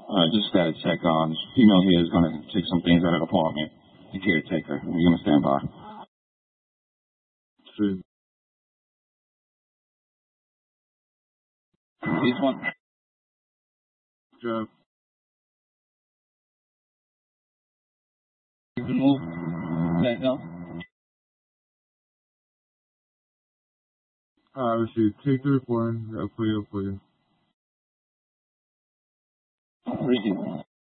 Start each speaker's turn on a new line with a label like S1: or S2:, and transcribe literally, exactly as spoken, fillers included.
S1: Uh, just got to check on female here is going to take some things out of the apartment. The caretaker. We're going to stand by.
S2: True.
S1: This one.
S2: Drop.
S1: Move. Let go.
S2: Uh, receive. Take the report. I'll put you up for you.
S1: Read it.